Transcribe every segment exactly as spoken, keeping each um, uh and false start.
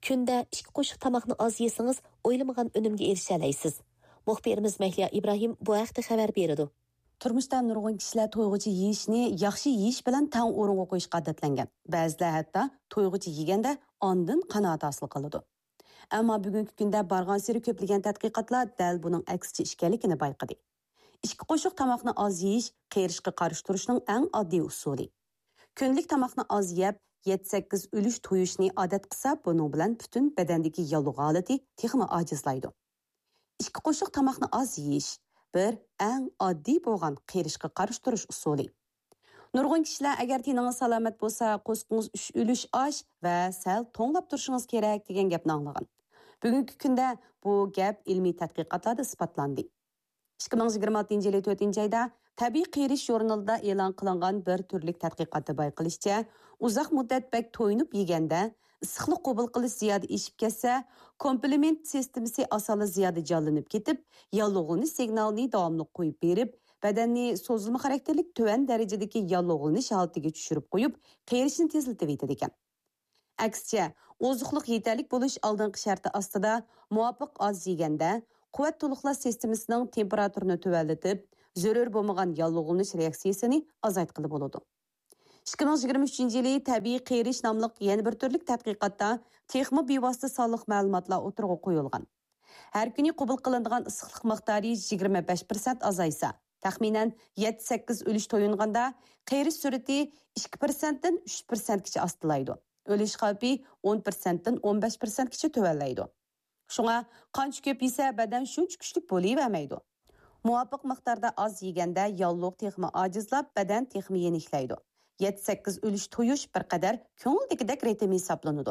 Kunda ikki qo'shiq tomoqni oz yesangiz, o'ylamagan unumga erisha olasiz. Muxbirimiz Mahliya Ibrahim bu haqda xabar berdi. Turmushda nurg'un kishilar to'yg'uchi yeyishni yaxshi yeyish bilan tang o'ringa qo'yishga odatlangan. Ba'zilar hatto to'yg'uchi yeganda ondan qanoat hosil qiladi. Ammo bugungi kunda bargan sari ko'plagan tadqiqotlar dal buning aksicha ishkanligini bayqadi. Ikki qo'shiq tomoqni oz yeyish qerishga qarshi turishning eng oddiy usuli. Kunlik tomoqni oz yeb, yetti sakkiz o'lish to'yishni odat qilsa, buning bilan butun badandagi yallig'i holati texmi ojizlaydi. Ikki qo'shiq tomoqni oz yeyish bir eng oddiy bo'lgan qerishga qarshi turish usuli. Nurg'un kishilar agar teningiz salomat bo'lsa, qo'sqingiz uch o'lish osh va sal to'nglab turishingiz kerak degan gapni anglagan. Bugungi kunda bu gap ilmiy tadqiqotlarda isbotlandi. ikki ming yigirma oltinchi yil to'rtinchi oyda Tabiiy qerish jurnalida e'lon qilingan bir turlik tadqiqotda bayqilishicha, uzoq muddat bak to'yinib yeganda issiqlik qabul qilish ziyoda eshib ketsa, komplement sistemasi asoli ziyoda jonlanib ketib, yallig'lanish signalini davomli qo'yib berib, badanni so'zilma xarakterlik tuvan darajadagi yallig'lanish holatiga tushirib qo'yib, qerishni tezlatib etadi ekan. Aksicha, oziqlik yetarlik bo'lish oldingi sharti ostida muvofiq oz yeganda quvvat to'liqlash sistemasining temperaturini tuvanlatib, zarur bo'lmagan yallig'lanish reaksiyasini azaytqili bo'ladi. ikki ming yigirma uchinchi yili tabiiy qerish nomli yana bir turlik tadqiqotda texmi bevosita sonliq ma'lumotlar o'tirg'a qo'yilgan. Har kuni qabul qilinadigan issiqlik miqdori yigirma besh foiz azaysa, taxminan yetti sakkiz o'lish to'yinganda qerish sur'ati ikki foizdan uch foizgacha ostilaydi. O'lish xavfi o'n foizdan o'n besh foizgacha tuvanlaydi. Shunga qancha ko'p yesa badan shuncha kuchli bo'lavermaydi. Muvofiq miqdorda oz yeganda yalliq texmi ojizlab, badan texmi yeniklaydi. yetti sakkiz o'lish to'yish bir qadar ko'ngildagidek ritm hisoblanadi.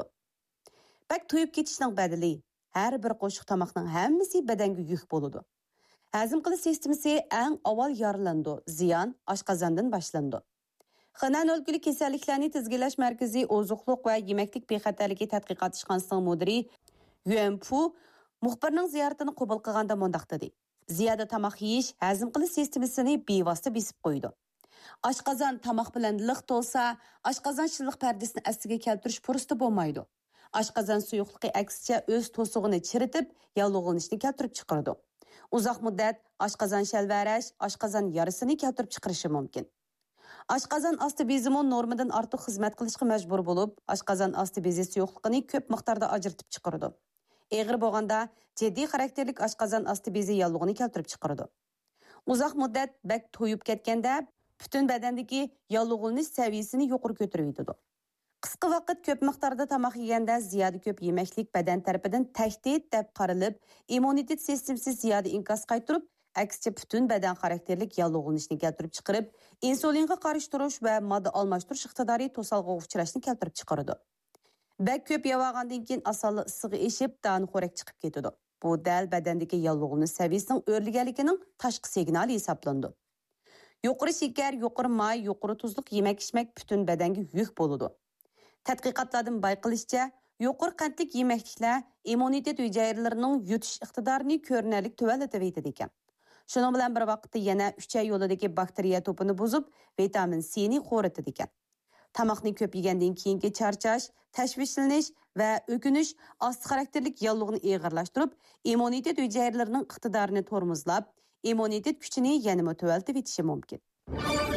Bak to'yib ketishning badali har bir qo'shiq tomoqning hammasi badanga yuk bo'ladi. Hazm qilish sistemasi eng avval yorlandi, ziyon oshqozondan boshlandi. Xanan o'lkali kasalliklarni tizginlash markazi oziqliq va yemaklik bexatarligi tadqiqot ishxonasining mudiri Yuan Pu muxbirning ziyoratini qabul qilganda mundaq dedi. Ziyoda tomoq yeyish hazm qilish sistemasini bevosita besib qo'ydi. Oshqozon tomoq bilan liq to'lsa, oshqozon shilliq pardasini astiga keltirish fursati bo'lmaydi. Oshqozon suyuqligi aksicha o'z to'sig'ini chiritib, yallig'lanishni keltirib chiqaradi. Uzoq muddat oshqozon shalvarash, oshqozon yarasini keltirib chiqarishi mumkin. Oshqozon osti bezimi normadan ortiq xizmat qilishga majbur bo'lib, oshqozon osti bezi suyuqligini ko'p miqdorda ajratib chiqaradi. Eg'ir bo'lganda jiddiy xarakterlik oshqozon osti bezi yallig'ini keltirib chiqaradi. Uzoq muddat bak to'yib ketganda butun badandagi yallig'lanish saviyasini yuqori ko'tarib yetadi. Qisqa vaqt ko'p miqdorda tomoq yeganda ziyoda ko'p yemaklik badan tarafidan tahdid deb qaralib, immunitet sistemasi ziyoda inkas qaytarib, aksicha butun badan xarakterlik yallig'lanishni keltirib chiqarib, insulinga qarshi turish va modda almashtirish iqtidori to'salg'iga uchrashni keltirib chiqaradi. Bak ko'p yevagandan keyin asali issig'i eshib, dani xo'rak chiqib ketadi. Bu dal badandagi yallig'lanish saviyasining o'rliganligining tashqi signali hisoblandi. Yuqori shakar, yuqori may, yuqori tuzliq yemak-ichmak butun badanga yuk bo'ladi. Tadqiqotlardan bayqilishicha, yuqori qandlik yemakliklar immunitet hujayralarining yutish iqtidorini ko'rinarli tuvanlatib etadi ekan. Shuning bilan bir vaqtda yana uchay yo'lidagi bakteriya to'pini buzib, vitamin C ni qo'ritadi ekan. Tomoqni ko'p yegandan keyingi charchash, tashvishlanish va o'kinish osti xarakterlik yallig'ini eg'irlashtirib, immunitet hujayralarining iqtidorini tormozlab, immunitet kuchini yana tuvaltib etishi mumkin.